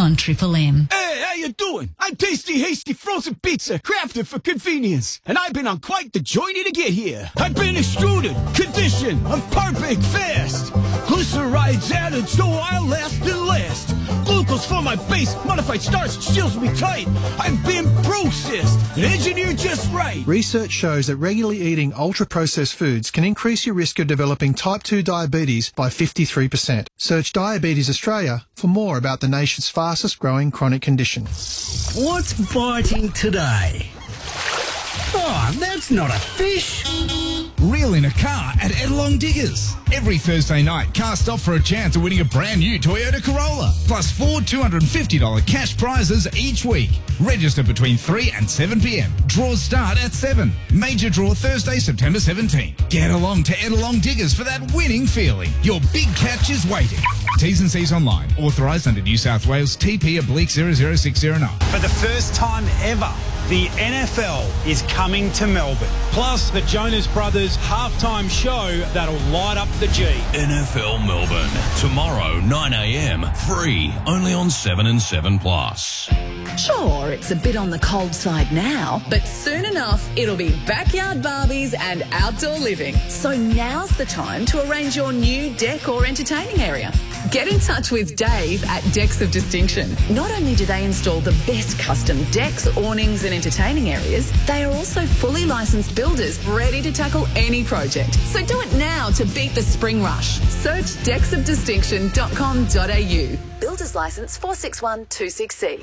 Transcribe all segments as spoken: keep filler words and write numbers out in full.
on Triple M. Hey, how you doing? I'm Tasty Hasty Frozen Pizza, crafted for convenience. And I've been on quite the journey to get here. I've been extruded, conditioned, I'm perfect fast. Glycerides added so I'll last and last. Glucose for my base, modified starch seals me tight. I've been processed and engineered just right. Research shows that regularly eating ultra-processed foods can increase your risk of developing type two diabetes by fifty-three percent. Search Diabetes Australia for more about the nation's fastest growing chronic condition. What's biting today? Oh, that's not a fish. Reel in a car at Edelong Diggers. Every Thursday night, cars stop for a chance of winning a brand new Toyota Corolla, plus four two hundred fifty dollars cash prizes each week. Register between three and seven p m. Draws start at seven. Major draw Thursday, September seventeenth. Get along to Edelong Diggers for that winning feeling. Your big catch is waiting. T's and C's online. Authorised under New South Wales T P oblique zero zero six zero nine. For the first time ever, the N F L is coming to Melbourne. Plus, the Jonas Brothers halftime show that'll light up the G. N F L Melbourne, tomorrow, nine a m, free, only on seven and seven plus. Sure, it's a bit on the cold side now, but soon enough, it'll be backyard Barbies and outdoor living. So now's the time to arrange your new deck or entertaining area. Get in touch with Dave at Decks of Distinction. Not only do they install the best custom decks, awnings and entertaining areas, they are also fully licensed builders ready to tackle any project. So do it now to beat the spring rush. Search decks of distinction dot com dot a u. Builder's license four six one two six C.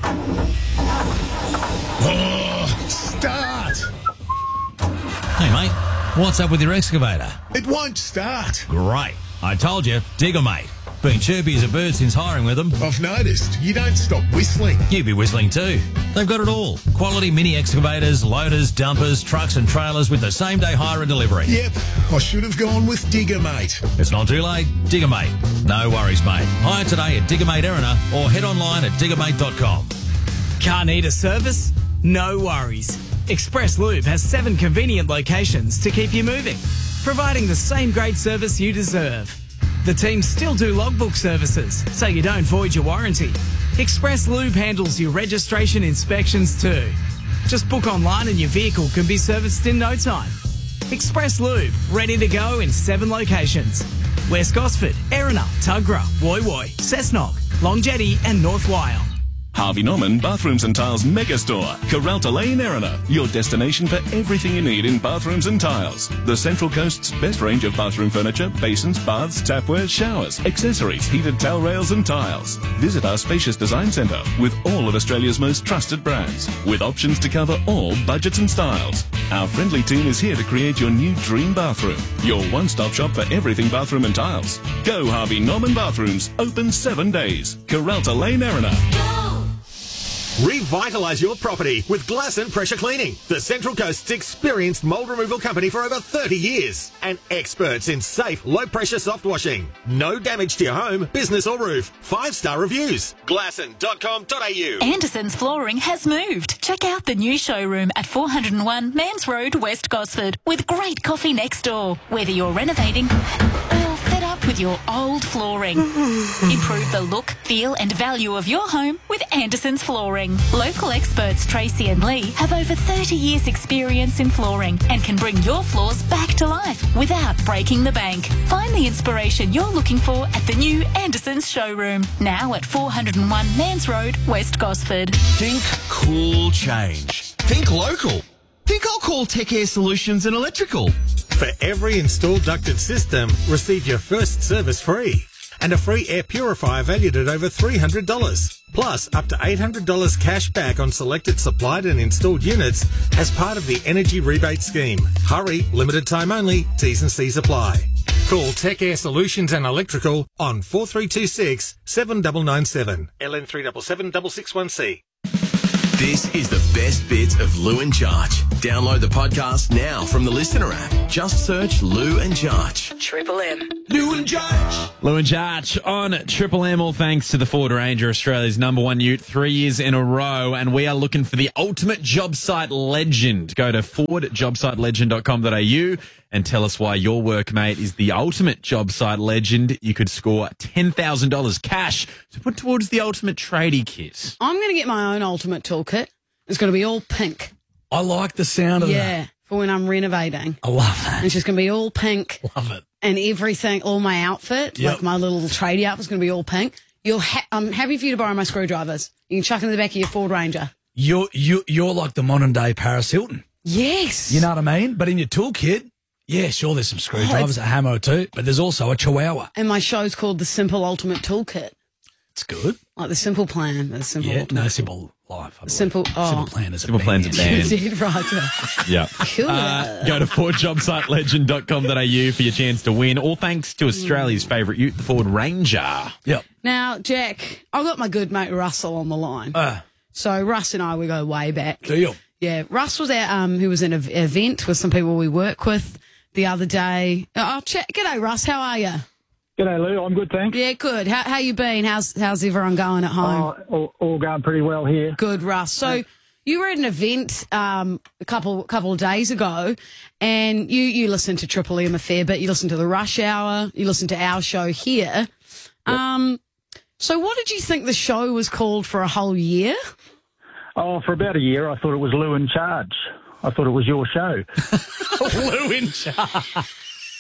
Oh, start! Hey, mate, what's up with your excavator? It won't start. Great. I told you, Digger Mate. Been chirpy as a bird since hiring with them. I've noticed. You don't stop whistling. You'd be whistling too. They've got it all. Quality mini excavators, loaders, dumpers, trucks and trailers with the same day hire and delivery. Yep, I should have gone with Digger Mate. It's not too late. Digger Mate. No worries, mate. Hire today at Digger Mate Erina or head online at digger mate dot com. Can't need a service? No worries. Express Lube has seven convenient locations to keep you moving, providing the same great service you deserve. The team still do logbook services, so you don't void your warranty. Express Lube handles your registration inspections too. Just book online and your vehicle can be serviced in no time. Express Lube, ready to go in seven locations. West Gosford, Erina, Tuggerah, Woy Woy, Cessnock, Long Jetty and North Wyong. Harvey Norman Bathrooms and Tiles Megastore, Carralta Lane, Erina. Your destination for everything you need in bathrooms and tiles. The Central Coast's best range of bathroom furniture, basins, baths, tapware, showers, accessories, heated towel rails and tiles. Visit our spacious design centre with all of Australia's most trusted brands, with options to cover all budgets and styles. Our friendly team is here to create your new dream bathroom. Your one-stop shop for everything bathroom and tiles. Go Harvey Norman Bathrooms, open seven days. Carralta Lane, Erina. Revitalise your property with Glasson Pressure Cleaning, the Central Coast's experienced mould removal company for over thirty years, and experts in safe, low-pressure soft washing. No damage to your home, business or roof. Five-star reviews. glasson dot com dot a u. Anderson's Flooring has moved. Check out the new showroom at four oh one Mans Road, West Gosford, with great coffee next door. Whether you're renovating or fed up with your old flooring, improve the look, feel and value of your home with Anderson's Flooring. Local experts Tracy and Lee have over thirty years experience in flooring and can bring your floors back to life without breaking the bank. Find the inspiration you're looking for at the new Anderson's showroom, now at four oh one Mans Road, West Gosford. Think cool change. Think local. Think I'll call Tech Air Solutions and Electrical. For every installed ducted system, receive your first service free. And a free air purifier valued at over three hundred dollars. Plus, up to eight hundred dollars cash back on selected supplied and installed units as part of the Energy Rebate Scheme. Hurry, limited time only, T's and C's apply. Call Tech Air Solutions and Electrical on four three two six, seven nine nine seven. L N three seven seven six six one C. This is the best bits of Lou and Charge. Download the podcast now from the Listener app. Just search Lou and Judge. Triple M. Lou and Judge. Lou and Judge on Triple M, all thanks to the Ford Ranger, Australia's number one ute, three years in a row. And we are looking for the ultimate job site legend. Go to ford job site legend dot com dot a u and tell us why your workmate is the ultimate job site legend. You could score ten thousand dollars cash to put towards the ultimate tradie kit. I'm going to get my own ultimate toolkit. It's going to be all pink. I like the sound of yeah, that. Yeah, for when I'm renovating. I love that. It's just going to be all pink. Love it. And everything, all my outfit, Yep. like my little tradie outfit, is going to be all pink. You'll ha- I'm happy for you to borrow my screwdrivers. You can chuck them in the back of your Ford Ranger. You're, you, you're like the modern day Paris Hilton. Yes. You know what I mean? But in your toolkit, yeah, sure, there's some screwdrivers, Oh, a hammer or two, but there's also a chihuahua. And my show's called The Simple Ultimate Toolkit. It's good. Like the simple plan. The simple Yeah, ultimate no, simple life. I believe. Simple, oh. Simple plan is a Simple Plan's a band. You did, Roger. Yeah. Cool. Uh, go to ford job site legend dot com dot a u for your chance to win. All thanks to Australia's favourite ute, the Ford Ranger. Yep. Now, Jack, I've got my good mate Russell on the line. Uh, so Russ and I, we go way back. do you? Yeah, Russ was at, um, who was in an event with some people we work with the other day. Oh, ch- g'day, Russ. How are you? G'day, Lou. I'm good, thanks. Yeah, good. How how you been? How's how's everyone going at home? Oh, all, all going pretty well here. Good, Russ. So you were at an event um, a couple couple of days ago, and you you listened to Triple M a fair bit. You listened to the Rush Hour. You listened to our show here. Um, so what did you think the show was called for a whole year? Oh, for about a year, I thought it was Lou in Charge. I thought it was your show. Lou in charge.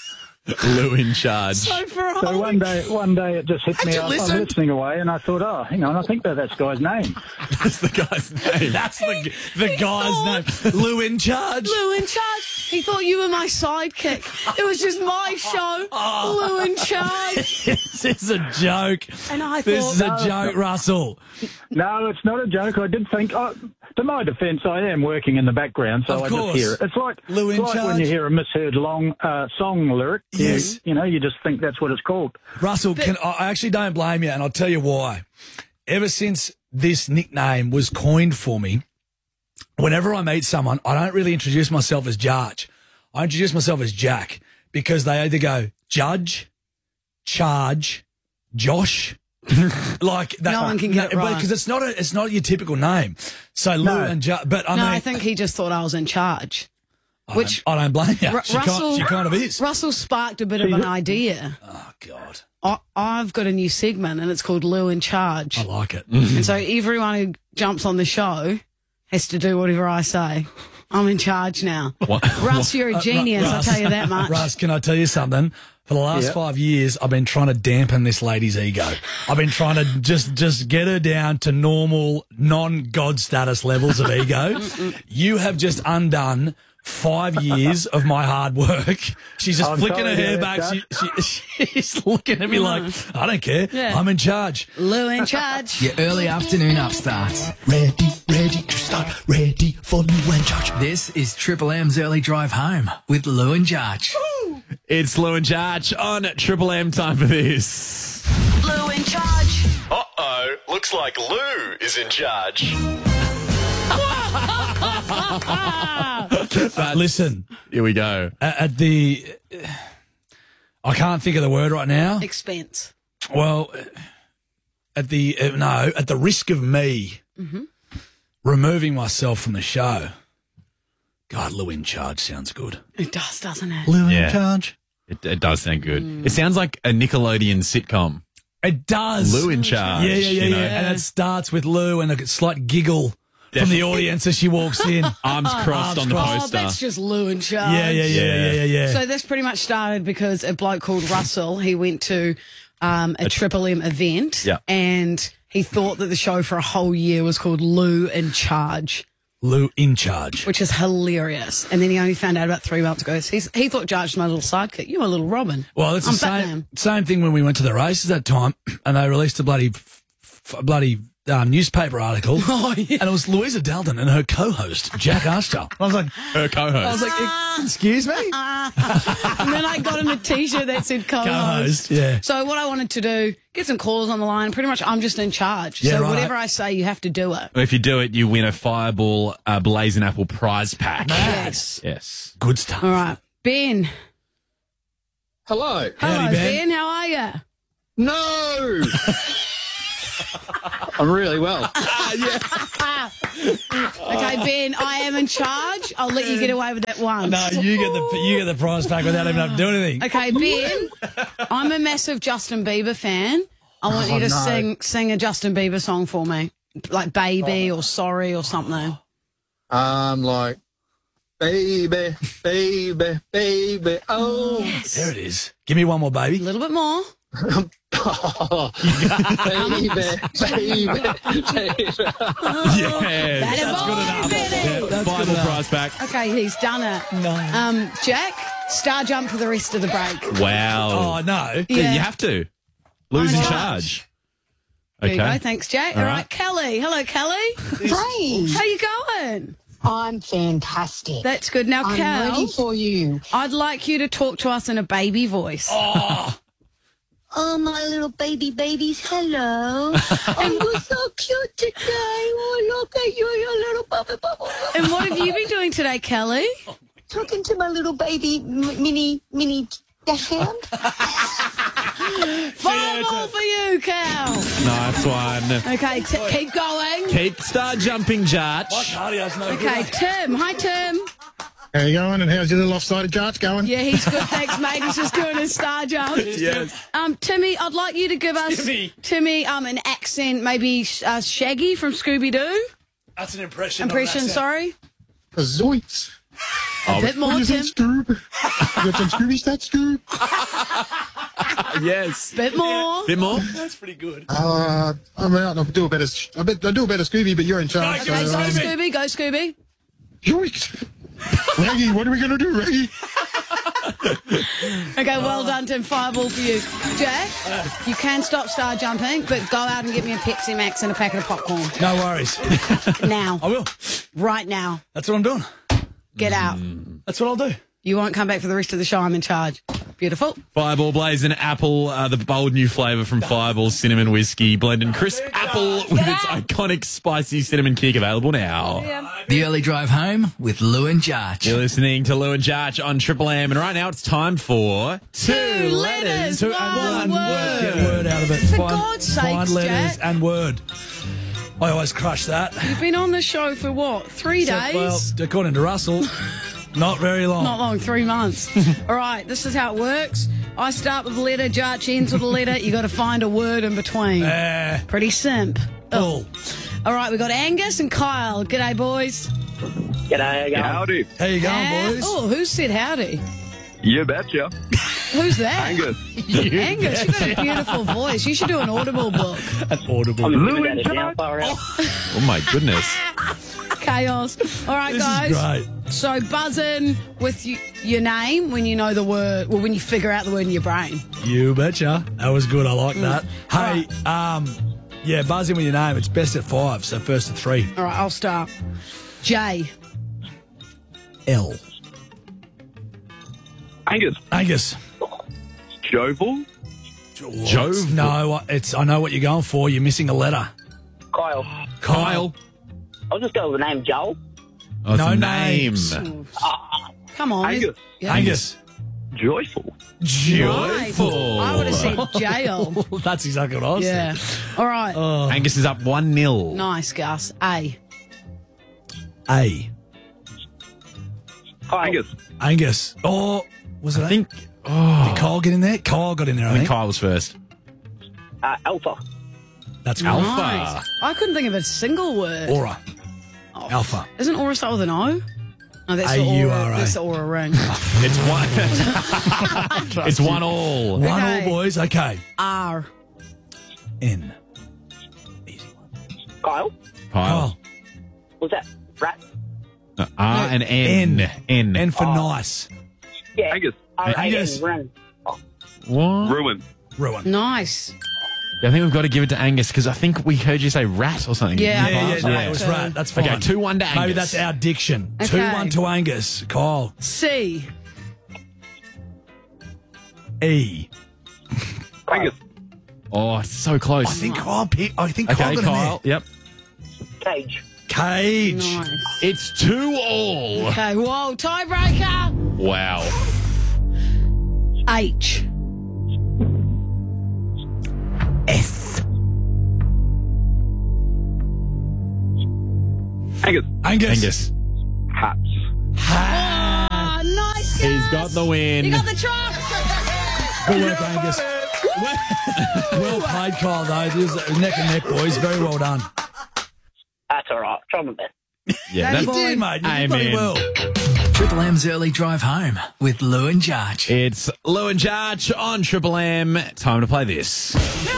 Lou in charge. So for a So whole one day, one day it just hit Had me. you I, I'm listened? listening away, and I thought, oh, hang on, I think that that's guy's name. That's the guy's name. That's the, the guy's name. Lou in charge. Lou in charge. He thought you were my sidekick. It was just my show. Lou in charge. This is a joke. And I This thought, is a No, joke, Russell. No, it's not a joke. I did think. Oh, to my defence, I am working in the background, so Of I course. just hear it. It's like, Lou it's in like when charge. you hear a misheard long uh, song lyric. you- Yes. You, know, you just think that's what it's called. Russell, can, I actually don't blame you, and I'll tell you why. Ever since this nickname was coined for me, whenever I meet someone, I don't really introduce myself as Judge. I introduce myself as Jack, because they either go Judge, Charge, Josh. like that, No one can get it right. because it's not a, it's not your typical name. So Lou No. and Judge, but I no, mean, I think he just thought I was in charge. I which- don't, I don't blame you. Ru- she, Russell- kind, she kind of is. Russell sparked a bit of an idea. Oh God, I, I've got a new segment, and it's called Lou in Charge. I like it. And so everyone who jumps on the show has to do whatever I say. I'm in charge now. What? Russ, you're a Uh, genius, Ru- I'll tell you that much. Russ, can I tell you something? For the last Yeah. five years, I've been trying to dampen this lady's ego. I've been trying to just just get her down to normal, non-God status levels of ego. You have just undone five years of my hard work. She's just I'm flicking sorry her to hair hear back. that, She, she, she's looking at me like, I don't care. Yeah. I'm in charge. Lou in charge. Your early afternoon upstarts. Ready, ready to start. Ready for Lou and Judge. This is Triple M's early drive home with Lou and Judge. It's Lou and Judge on Triple M. Time for this. Lou in charge. Uh-oh, looks like Lou is in charge. Uh, listen, Here we go. at, at the... I can't think of the word right now. Expense. Well, at the uh, no, at the risk of me Mm-hmm. removing myself from the show. God, Lou in charge sounds good. It does, doesn't it? Lou Yeah. in charge. It, it does sound good. It sounds like a Nickelodeon sitcom. It does. Lou in charge. Yeah, yeah, yeah, you know. yeah. And it starts with Lou and a slight giggle from the audience as she walks in. Arms crossed on the Oh, poster. that's just Lou in charge. Yeah, yeah, yeah, yeah, yeah, yeah. So this pretty much started because a bloke called Russell, he went to um, a Triple M event, Yeah. and he thought that the show for a whole year was called Lou in Charge, Lou in charge. which is hilarious. And then he only found out about three months ago. So he's, he thought Judge was my little sidekick. You're my little Robin. Well, it's I'm the same, Batman. same thing when we went to the races that time and they released a bloody f- f- bloody um, newspaper article. Oh, yeah. And it was Louisa Dalton and her co-host, Jack Archell. I was like, Her co-host. I was like, excuse me? And then I got him a T-shirt that said co-host. Co-host, yeah. So what I wanted to do, get some callers on the line. Pretty much I'm just in charge. Yeah, so right. whatever I say, you have to do it. If you do it, you win a Fireball uh, Blazing Apple prize pack. Yes. Yes. Good stuff. All right. Ben. Hello. Hello, Howdy, Ben. Ben. How are you? No. I'm really well. Okay, Ben, I am in charge. I'll let you get away with that one. No, you get the you get the prize pack without even having to do anything. Okay, Ben, I'm a massive Justin Bieber fan. I want Oh, you to no. sing sing a Justin Bieber song for me, like Baby or Sorry or something. Um, like, baby, baby, baby, oh. There it is. Give me one more, baby. A little bit more. baby, baby, baby. Yes. That That's good enough. Benny. Yeah, Fireball prize pack. Okay, he's done it. No. Um, Jack, star jump for the rest of the break. Wow. Oh, no. Yeah. You have to. Lose in I'm in charge. There you Okay. go. Thanks, Jack. All All right. right, Kelly. Hello, Kelly. Hey, How you going? I'm fantastic. That's good. Now, I'm Cal, ready for you. I'd like you to talk to us in a baby voice. Oh. Oh, my little baby babies, hello. And you're so cute today. Oh, look at you, your little bubble bubble. And what have you been doing today, Kelly? Talking to my little baby m- mini, mini dash hand. Fireball for you, Cal. Nice one. Okay, t- keep going. Keep star jumping, Jarch. My cardio's no Okay, good. Tim. Hi, Tim. How you going? And how's your little offsided charge going? Yeah, he's good. Thanks, mate. He's just doing his star jump. Yes. Um, Timmy, I'd like you to give us Timmy. Timmy um an accent, maybe uh, Shaggy from Scooby Doo. That's an impression. not an Impression, accent. sorry. A zoinks. A bit more, Tim. Scoob. You got some Scooby stats, Scoob? Yes. Bit more. Bit more? That's pretty good. Uh, I'm out. I'll do a better. I bet I do a better Scooby, but you're in charge. Okay, so, go um, Scooby. Go Scooby. Yoinks. Raggy, what are we gonna do, Raggy? Okay, well done, Tim. Fireball for you. Jack, you can stop star jumping, but go out and get me a Pepsi Max and a packet of popcorn. No worries. Now. I will. Right now. That's what I'm doing. Get out. That's what I'll do. You won't come back for the rest of the show. I'm in charge. Beautiful. Fireball Blazing Apple, uh, the bold new flavour from Fireball Cinnamon Whiskey, blended crisp apple with its iconic spicy cinnamon kick, available now. The early drive home with Lou and Jarch. You're listening to Lou and Jarch on Triple M, and right now it's time for Two letters, Two- one word. Get word out of it. For Find, God's find sakes, letters Jack. and word. I always crush that. You've been on the show for what? Three Except, days? Well, according to Russell, not very long. Not long, three months. All right, this is how it works. I start with a letter, Jarch ends with a letter. You got to find a word in between. Uh, Pretty simp. cool. All right, we got Angus and Kyle. G'day, boys. G'day, Howdy. How you going, Uh, boys? Oh, who said howdy? You betcha. Who's that? Angus. Angus, you've got a beautiful voice. You should do an Audible book. An audible. I'm Lou moving and that is now far out. Oh my goodness. Chaos. All right, This guys. is great. So buzz in with y- your name when you know the word, well, when you figure out the word in your brain. You betcha. That was good. I like that. All Hey, um, yeah, buzz in with your name. It's best at five, so first to three. All right, I'll start. J. L. Angus. Angus. Jovel. Jove. No, I- it's. I know what you're going for. You're missing a letter. Kyle. Kyle. I'll just go with the name Joel. Oh, it's No a name. names. Come on. Angus. Yeah. Angus. Joyful. Right. Joyful. I would have said jail. That's exactly what I was Yeah. saying. All right. Oh. Angus is up one nil. Nice, Gus. A. A. Kyle. Angus. Angus. Oh, was it? I think. Did Oh, Kyle get in there? Kyle got in there, I, I think think. Kyle was first. Uh, Alpha. That's Alpha. Nice. I couldn't think of a single word. Aura. Alpha. Isn't Aura start with an O? No, that's A the U Aura. R A. That's the Aura ring. It's one. It's one all. One Okay. all, boys. Okay. R. N. Kyle. Kyle. Was that rat? No, R and N. N. N. N for Oh. nice. Yeah. Angus. R A N, Angus. Ren. What? Ruin. Ruin. Nice. Yeah, I think we've got to give it to Angus because I think we heard you say rat or something. Yeah, in the yeah, past. yeah, no, it was rat. That's fine. Okay, two one to Angus. Maybe that's our diction. Okay. two one to Angus. Kyle. C. E. Angus. Oh, it's so close. I think Kyle pick. I think Okay, Kyle got him Kyle. Yep. Cage. Cage. Nice. It's two all. Okay, whoa, tiebreaker. Wow. H. S. Angus. Angus. Angus. Hats. Ah, nice. He's Gus. got the win. You got the truck. Good work, Angus. Well played, Kyle, though. This is neck and neck, boys. Very well done. That's all right. Try my best. Yeah, You that's did, mate. You did bloody Amen. well. Triple M's early drive home with Lou and Jarch. It's Lou and Jarch on Triple M. Time to play this.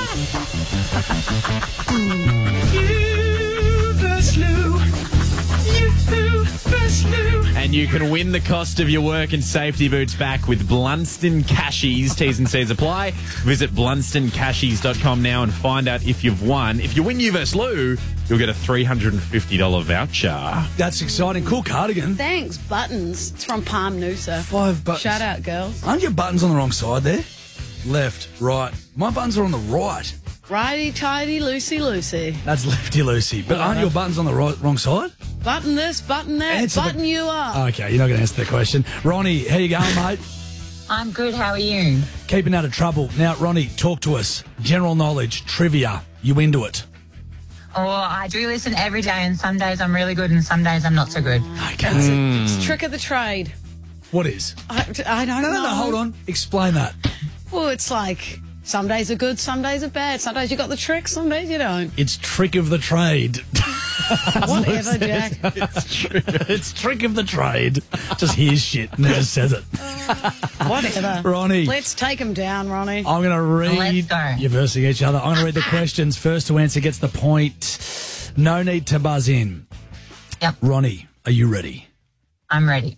And you can win the cost of your work and safety boots back with Blunston Cashies. T's and C's apply. Visit blunston cashies dot com now and find out if you've won. If you win You versus Lou, you'll get a three hundred fifty dollars voucher. That's exciting. Cool cardigan. Thanks, Buttons. It's from Palm Noosa. Five buttons. Shout out, girls. Aren't your buttons on the wrong side there? Left, right. My buttons are on the right. Righty, tighty, loosey, loosey. That's lefty loosey. But aren't your buttons on the right, wrong side? Button this, button that, Answer the- button you up. Okay, you're not going to answer that question. Ronnie, how you going, mate? I'm good. How are you? Keeping out of trouble. Now, Ronnie, talk to us. General knowledge, trivia. You into it? Oh, I do listen every day, and some days I'm really good, and some days I'm not so good. Okay. It's, a, it's a trick of the trade. What is? I, I don't No, know. no, no, hold on. Explain that. Well, it's like some days are good, some days are bad. Some days you got the trick, some days you don't. It's trick of the trade. Whatever, Jack. it's, trick, it's trick of the trade. Just hears shit and never says it. Whatever. Ronnie. Let's take him down, Ronnie. I'm going to read. Let's go. You're versing each other. I'm going to read the questions. First to answer gets the point. No need to buzz in. Yep. Ronnie, are you ready? I'm ready.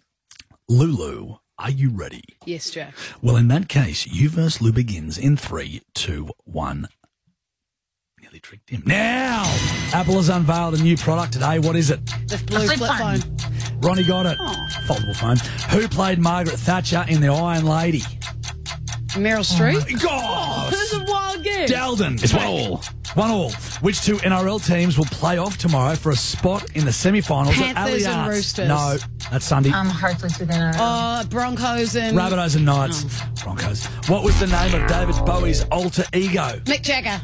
Lulu, are you ready? Yes, Jack. Well, in that case, you versus Lou begins in three, two, one. Nearly tricked him. Now, Apple has unveiled a new product today. What is it? The blue flip flip phone. phone. Ronnie got it. Oh. Foldable phone. Who played Margaret Thatcher in The Iron Lady? Meryl Streep. Gosh! This is a wild game. Dalton. It's one all. One all. Which two N R L teams will play off tomorrow for a spot in the semi-finals at Panthers and Allianz? Roosters. No, that's Sunday. I'm hopeless with N R L. Oh, Broncos and Rabbitohs and Knights. Broncos. What was the name of David Bowie's alter ego? Mick Jagger.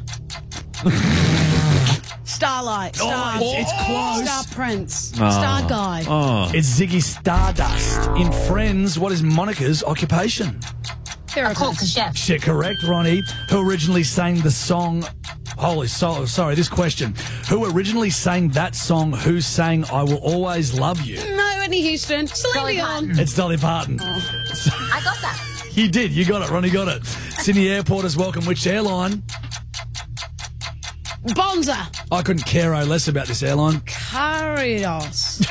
Starlight. Oh, Star. it's- it's close. Star Prince. Oh. Star Guy. Oh. It's Ziggy Stardust. In Friends, what is Monica's occupation? A cook, a chef. Shit, correct, Ronnie. Who originally sang the song... Holy so sorry, this question. Who originally sang that song, Who sang I Will Always Love You? No, Whitney Houston. Celine Dolly Dion. Parton. It's Dolly Parton. I got that. You did. You got it. Ronnie got it. Sydney Airport has welcomed which airline? Bonza. I couldn't care o less about this airline. Carios.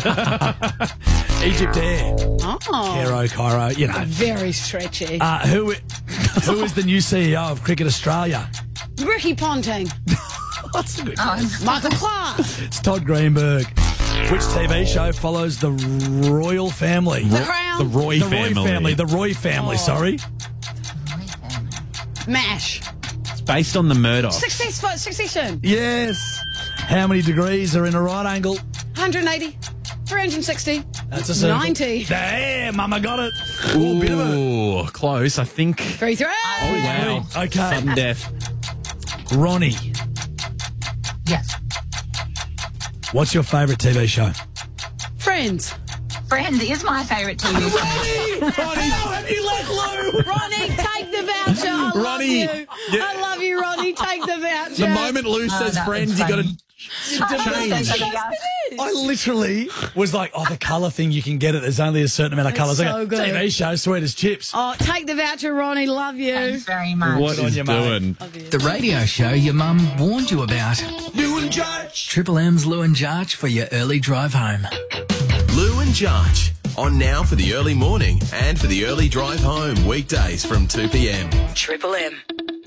Egypt Air. Oh. Cairo, Cairo, you know. Very stretchy. Uh, who, who is the new C E O of Cricket Australia? Ricky Ponting. That's a good Oh, Michael Clark. It's Todd Greenberg. Which T V show follows the royal family? The Crown. The Roy the Roy family. family. The Roy family, Oh. sorry. MASH. It's based on the Murdoch. Success, succession. Yes. How many degrees are in a right angle? one hundred eighty. three hundred sixty. That's a circle. ninety. Damn, Mama got it. Ooh, bit of a... Ooh, close. I think. Three, three. Oh, wow. Okay. Sudden death. Ronnie, yes. what's your favourite T V show? Friends. Friends is my favourite T V show. Ronnie! Ronnie! How have you let Lou? Ronnie, take the voucher. I love Ronnie, you. yeah. I love you, Ronnie. Take the voucher. The moment Lou Oh, says that friends, was you got to funny. change. I literally was like, oh, the colour thing, you can get it. There's only a certain amount of It's colours. so Like a good. T V show, sweet as chips. Oh, take the voucher, Ronnie. Love you. Thanks very much. What Good on is you, mate. doing? The radio show your mum warned you about. Lou and Jarch. Triple M's Lou and Jarch for your early drive home. Lou and Jarch. On now for the early morning and for the early drive home. Weekdays from two p.m. Triple M.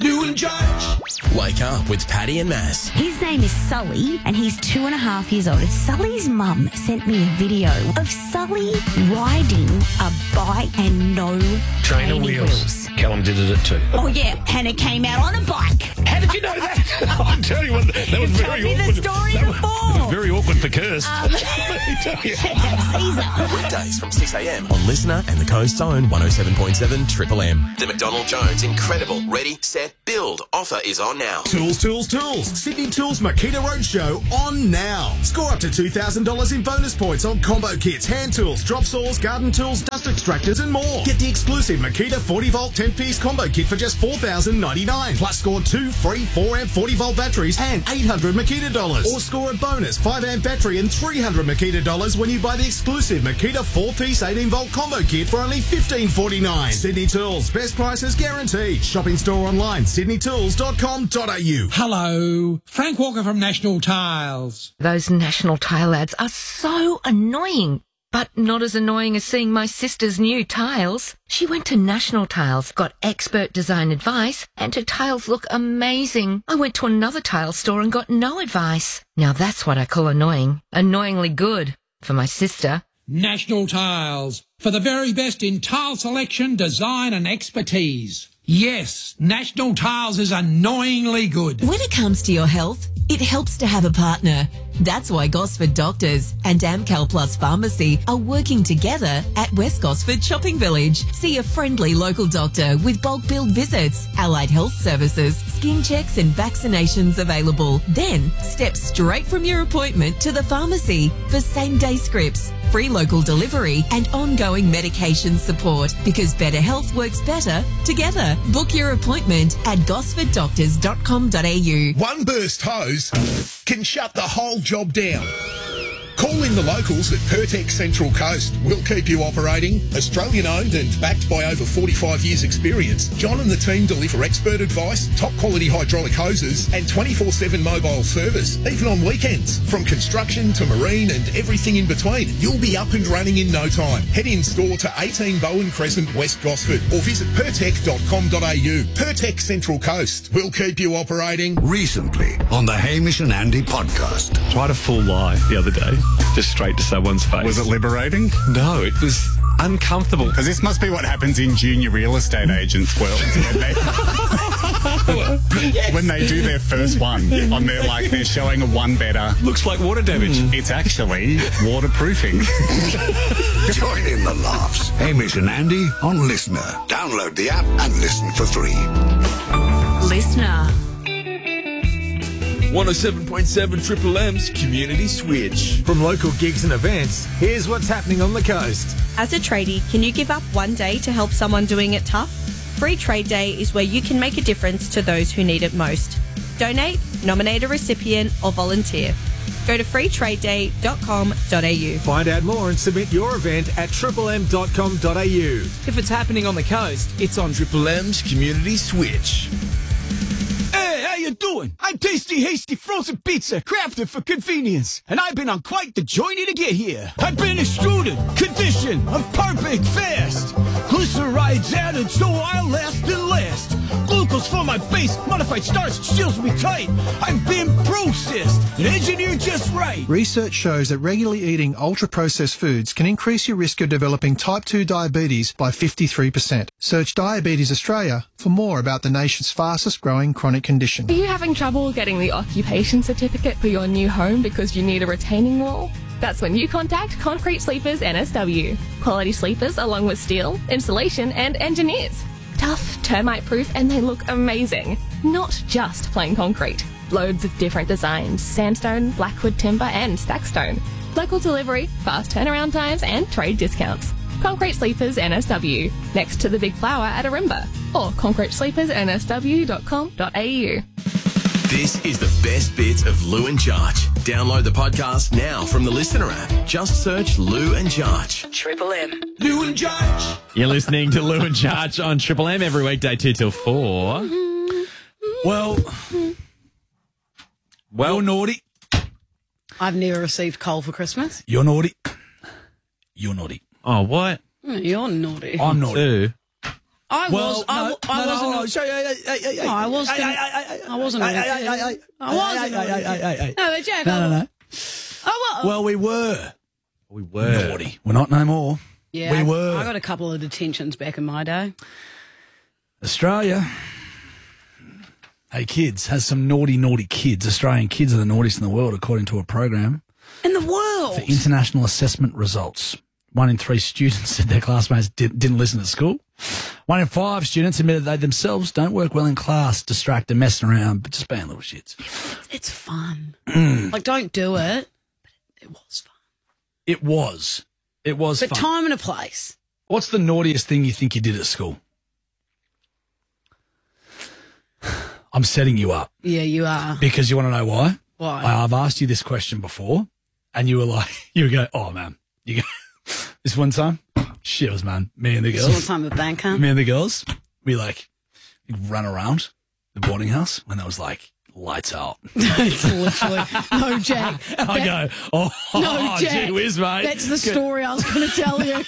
Lou and Judge. Wake up with Paddy and Mass. His name is Sully, and he's two and a half years old. Sully's mum sent me a video of Sully riding a bike and no Trainer training wheels. wheels. Callum did it at two. Oh, yeah, and it came out on a bike. How did you know that? I'll tell you what, that was You've very told me awkward. the story that was, before. that was very awkward for Kirst. Um, Let me tell you. Caesar. Weekdays from six a.m. on Listener and the Coast's own one oh seven point seven Triple M. The McDonald Jones Incredible Ready, Set, Build offer is on now. Tools, tools, tools. Sydney Tools Makita Roadshow on now. Score up to two thousand dollars in bonus points on combo kits, hand tools, drop saws, garden tools, dust extractors and more. Get the exclusive Makita forty volt ten piece combo kit for just four thousand ninety-nine dollars. Plus score two free four amp forty volt batteries and eight hundred Makita dollars. Or score a bonus five amp battery and three hundred Makita dollars when you buy the exclusive Makita four piece eighteen volt combo kit for only fifteen forty-nine. Sydney Tools, best prices guaranteed. Shopping store online, sydney tools dot com dot a u. Hello, Frank Walker from National Tiles. Those National Tile ads are so annoying, but not as annoying as seeing my sister's new tiles. She went to National Tiles, got expert design advice, and her tiles look amazing. I went to another tile store and got no advice. Now that's what I call annoying. Annoyingly good for my sister. National Tiles, for the very best in tile selection, design and expertise. Yes, National Tiles is annoyingly good. When it comes to your health, it helps to have a partner. That's why Gosford Doctors and Amcal Plus Pharmacy are working together at West Gosford Shopping Village. See a friendly local doctor with bulk billed visits, allied health services, skin checks and vaccinations available. Then step straight from your appointment to the pharmacy for same-day scripts, free local delivery and ongoing medication support, because better health works better together. Book your appointment at gosford doctors dot com dot a u. One burst hose can shut the whole job down. Call in the locals at Pertex Central Coast. We'll keep you operating. Australian owned and backed by over forty-five years experience, John and the team deliver expert advice, top quality hydraulic hoses and twenty-four seven mobile service, even on weekends. From construction to marine and everything in between, you'll be up and running in no time. Head in store to eighteen Bowen Crescent, West Gosford, or visit pertec dot com dot a u. Pertex Central Coast. We'll keep you operating. Recently on the Hamish and Andy podcast. Tried a full lie the other day, just straight to someone's face. Was it liberating? No, it was uncomfortable. Because this must be what happens in junior real estate agents' world. When they, yes. when they do their first one on their, like, they're showing a one better. Looks like water damage. Mm. It's actually waterproofing. Join in the laughs. Hamish and Andy on Listener. Download the app and listen for free. Listener. one oh seven point seven Triple M's Community Switch. From local gigs and events, here's what's happening on the coast. As a tradie, can you give up one day to help someone doing it tough? Free Trade Day is where you can make a difference to those who need it most. Donate, nominate a recipient, or volunteer. Go to free trade day dot com dot a u. Find out more and submit your event at triple m dot com dot a u. If it's happening on the coast, it's on Triple M's Community Switch. Hey, how you doing? I'm Tasty Hasty Frozen Pizza, crafted for convenience, and I've been on quite the journey to get here. I've been extruded, conditioned, and perfect fast. Glycerides added so I'll last and last. Glucose for my base, modified starch seals me tight. I've been processed and engineered just right. Research shows that regularly eating ultra-processed foods can increase your risk of developing type two diabetes by fifty-three percent. Search Diabetes Australia for more about the nation's fastest growing chronic condition. Are you having trouble getting the occupation certificate for your new home because you need a retaining wall? That's when you contact Concrete Sleepers N S W. Quality sleepers along with steel, insulation and engineers. Tough, termite-proof, and they look amazing. Not just plain concrete. Loads of different designs, sandstone, blackwood timber and stackstone. Local delivery, fast turnaround times and trade discounts. Concrete Sleepers N S W, next to the Big Flower at Arimba, or concrete sleepers n s w dot com dot a u. This is the best bits of Lou and Judge. Download the podcast now from the Listener app. Just search Lou and Judge. Triple M. Lou and Judge. You're listening to Lou and Judge on Triple M every weekday, two till four. Well, well, you're naughty. I've never received coal for Christmas. You're naughty. You're naughty. Oh, what? You're naughty. I'm naughty. Two. I Well, was. I, no, I no, no, wasn't. hold on. Sorry, hey, hey, hey, hey, No, I was. hey, gonna- hey, hey, hey, I wasn't. hey, gonna- hey, hey, hey, I wasn't. hey, hey, hey, hey, hey, hey. No, but Jack. No, I, no, no. Oh well. Well, we were. We were. Naughty. We're not no more. yeah, we I- were. I got a couple of detentions back in my day. Australia. Hey, kids, has some naughty, naughty kids. Australian kids are the naughtiest in the world, according to a program In the world. for international assessment results. One in three students said their classmates did, didn't listen at school. One in five students admitted they themselves don't work well in class, distracted, messing around, but just being little shits. It's fun. Mm. Like, don't do it. But it was fun. It was. It was But fun. time and a place. What's the naughtiest thing you think you did at school? I'm setting you up Yeah, you are. because you want to know why? Why? I, I've asked you this question before, and you were like, you would go, oh, man. You go, this one time, shit, man, me and the This girls. one time with bank, huh? Me and the girls, we like, we'd run around the boarding house when there was like lights out. It's literally no, Jack. And I That- go, oh, no, Jack. gee whiz, mate. That's the story I was going to tell you.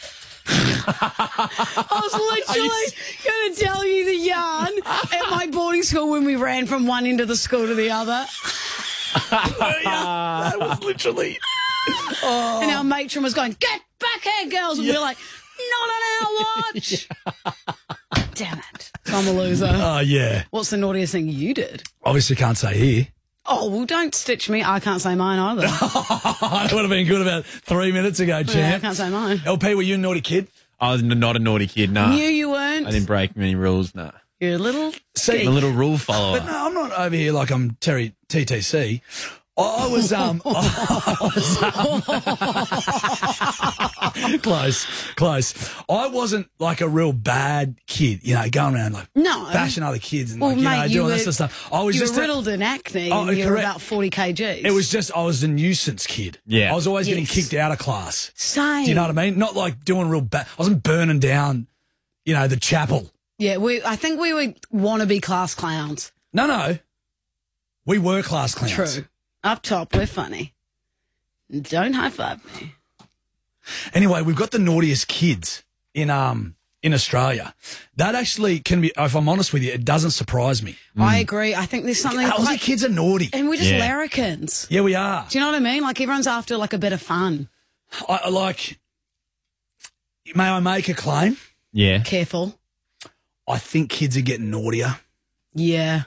I was literally going to tell you the yarn at my boarding school when we ran from one end of the school to the other. That was literally. Oh. And our matron was going, "Get back here, girls!" And Yeah. we were like, "Not on our watch." Damn it! So I'm a loser. Oh, yeah. What's the naughtiest thing you did? Obviously can't say here. Oh, well, don't stitch me. I can't say mine either. That would have been good about three minutes ago, Yeah, I champ. can't say mine. L P, were you a naughty kid? I was n- not a naughty kid, no. Knew you weren't. I didn't break many rules, no. You're a little. See, I'm a little rule follower. But no, I'm not over here like I'm Terry T T C. I was um I was, um, close, close. I wasn't like a real bad kid, you know, going around like No. bashing other kids and Well, like, you mate, know, you doing were, that sort of stuff. I was you just were a- riddled in acne Oh, and you were correct. about forty kilograms. It was just I was a nuisance kid. Yeah. I was always getting Yes. kicked out of class. Same. Do you know what I mean? Not like doing real bad. I wasn't burning down, you know, the chapel. Yeah, we. I think we were wannabe class clowns. No, no. We were class clowns. True. Up top, we're funny. Don't high five me. Anyway, we've got the naughtiest kids in um in Australia. That actually can be, if I'm honest with you, it doesn't surprise me. I agree. I think there's something. Aussie Like, kids are naughty. and we're just Yeah. larrikins. Yeah, we are. Do you know what I mean? Like everyone's after like a bit of fun. I, I like. May I make a claim? Yeah. Careful. I think kids are getting naughtier. Yeah.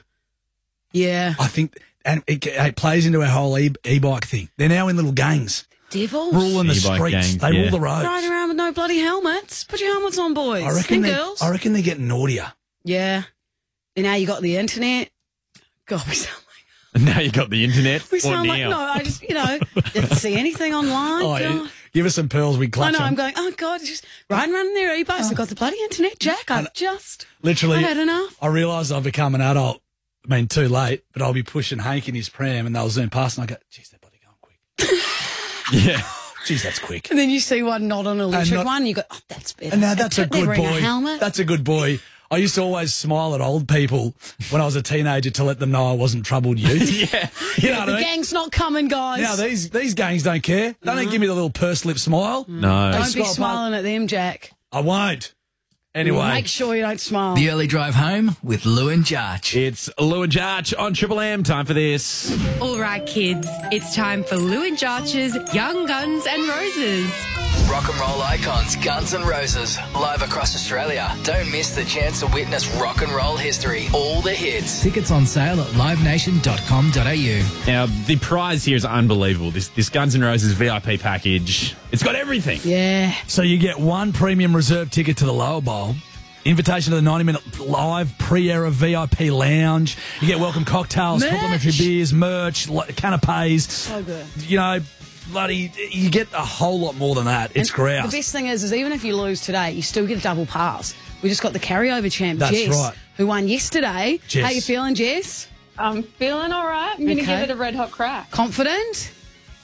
Yeah. I think, and it, it plays into our whole e- e-bike thing. They're now in little gangs, Devils. ruling the E-bike streets. gangs, they yeah. rule the roads. Riding around with no bloody helmets. Put your helmets on, boys I reckon. and they- girls. I reckon they're getting naughtier. Yeah. And now you got the internet. God, we sound Now you got the internet. We Or sound like, now. no, I just, you know, didn't see anything online. Oh, God. give us some pearls. We I clutch know, I'm them. going, oh, God, it's just riding around in their e-bikes. I've got the bloody internet, Jack. I've just, Literally, I've had enough. I realise I've become an adult. I mean, too late, but I'll be pushing Hank in his pram and they'll zoom past and I go, geez, they're bloody going quick. Yeah. Geez, that's quick. And then you see one not on an electric not- one, you go, oh, that's better. And now that's a They're good wearing boy. a helmet. That's a good boy. I used to always smile at old people when I was a teenager to let them know I wasn't troubled youth. Yeah. You know what the I mean? gang's not coming, guys. Now these these gangs don't care. They don't give me the little purse lip smile. No. They Don't be scroll past- smiling at them, Jack. I won't. Anyway, Make sure you don't smile. The early drive home with Lou and Jarch. It's Lou and Jarch on Triple M. Time for this. All right, kids, it's time for Lou and Jarch's Young Guns and Roses. Rock and roll icons, Guns N' Roses, live across Australia. Don't miss the chance to witness rock and roll history. All the hits. Tickets on sale at live nation dot com dot a u. Now, the prize here is unbelievable. This this Guns N' Roses V I P package. It's got everything. Yeah. so you get one premium reserve ticket to the Lower Bowl, invitation to the ninety minute live pre-era V I P lounge. You get welcome cocktails, Merch. complimentary beers, merch, lo- canapes. So good. You know, bloody, you get a whole lot more than that. It's And grouse. The best thing is, is even if you lose today, you still get a double pass. We just got the carryover champ, That's Jess, right. who won yesterday. Jess. How you feeling, Jess? I'm feeling all right. I'm going to Okay. give it a red hot crack. Confident?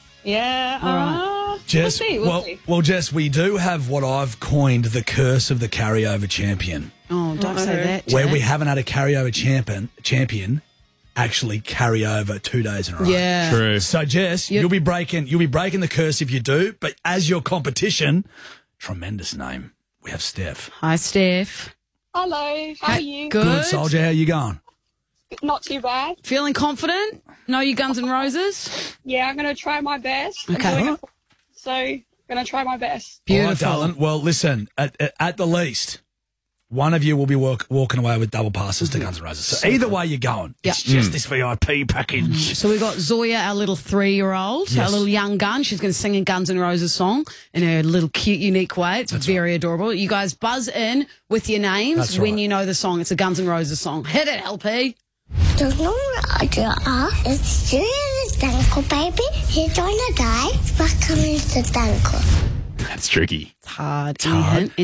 Yeah. All right. Uh, Jess, we'll see. We'll well, see. well, Jess, we do have what I've coined the curse of the carryover champion, Oh, don't say Uh-oh. that, where Jack. we haven't had a carryover champion champion actually carry over two days in a row. Yeah. True. So, Jess, Yep. you'll be breaking you'll be breaking the curse if you do. But as your competition, tremendous name, we have Steph. Hi, Steph. Hello, how are you? Good. Good, soldier. How you going? Not too bad. Feeling confident? Know your Guns N' Roses? Yeah, I'm going to try my best. Okay. I'm doing it, so, going to try my best. All right, darling. Well, listen, at, at, at the least, one of you will be walk, walking away with double passes to Guns N' Roses. So either way you're going, it's Yeah. just Mm. this V I P package. So we've got Zoya, our little three-year-old, our Yes. little young gun. She's going to sing a Guns N' Roses song in her little cute, unique way. It's very adorable. You guys buzz in with your names That's when right. you know the song. It's a Guns N' Roses song. Hit it, L P. The number are it's Julius Danko, baby. He's gonna die. But coming to Danko. That's tricky. It's hard. It's hard.